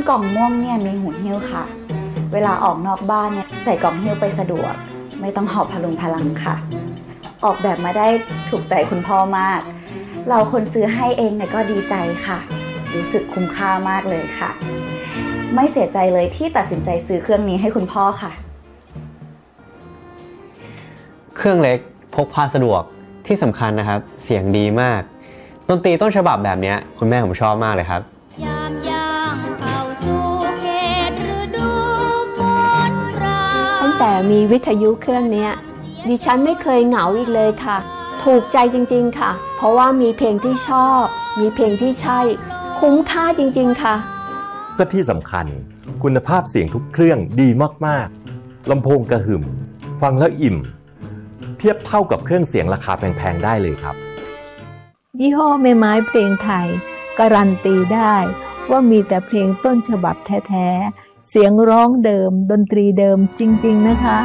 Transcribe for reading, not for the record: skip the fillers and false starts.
กล่องม่วงเนี่ยมีหูหิ้วค่ะเวลาออกนอกบ้านเนี่ยใส่กล่องหิ้วไปสะดวกไม่ต้องหอบพลุงพลังค่ะออกแบบมาได้ถูกใจคุณพ่อมากเราคนซื้อให้เองเนี่ยก็ดีใจค่ะรู้สึกคุ้มค่ามากเลยค่ะไม่เสียใจเลยที่ตัดสินใจซื้อเครื่องนี้ให้คุณพ่อค่ะเครื่องเล็กพกพาสะดวกที่สำคัญนะครับเสียงดีมากดนตรีต้นฉบับแบบนี้คุณแม่ผมชอบมากเลยครับยามย่างเข้าสู่เขตฤดูฝนพรากตั้งแต่มีวิทยุเครื่องนี้ดิฉันไม่เคยเหงาอีกเลยค่ะถูกใจจริงๆค่ะเพราะว่ามีเพลงที่ชอบมีเพลงที่ใช่คุ้มค่าจริงๆค่ะก็ที่สำคัญคุณภาพเสียงทุกเครื่องดีมากๆลำโพงกระหึ่มฟังแล้วอิ่มเทียบเท่ากับเครื่องเสียงราคาแพงๆได้เลยครับยี่ห้อแม่ไม้เพลงไทยการันตีได้ว่ามีแต่เพลงต้นฉบับแท้ๆเสียงร้องเดิมดนตรีเดิมจริงๆนะคะ